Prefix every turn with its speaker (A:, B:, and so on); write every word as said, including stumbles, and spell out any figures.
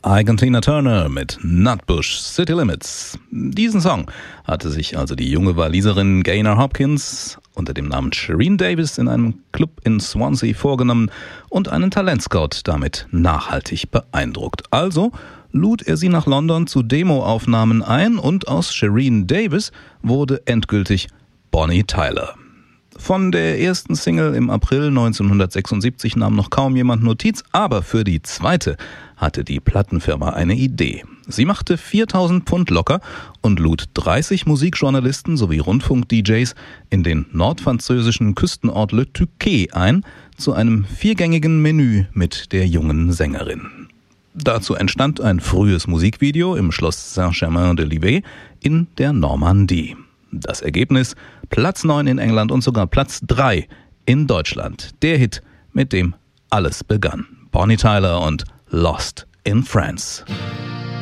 A: Ike Tina Turner mit Nutbush City Limits. Diesen Song hatte sich also die junge Waliserin Gaynor Hopkins unter dem Namen Shereen Davis in einem Club in Swansea vorgenommen und einen Talentscout damit nachhaltig beeindruckt. Also lud er sie nach London zu Demoaufnahmen ein und aus Shereen Davis wurde endgültig Bonnie Tyler. Von der ersten Single im April neunzehnhundertsechsundsiebzig nahm noch kaum jemand Notiz, aber für die zweite hatte die Plattenfirma eine Idee. Sie machte viertausend Pfund locker und lud dreißig Musikjournalisten sowie Rundfunk-D Js in den nordfranzösischen Küstenort Le Touquet ein, zu einem viergängigen Menü mit der jungen Sängerin. Dazu entstand ein frühes Musikvideo im Schloss Saint-Germain-de-Livet in der Normandie. Das Ergebnis: Platz neun in England und sogar Platz drei in Deutschland. Der Hit, mit dem alles begann. Bonnie Tyler und Lost in France.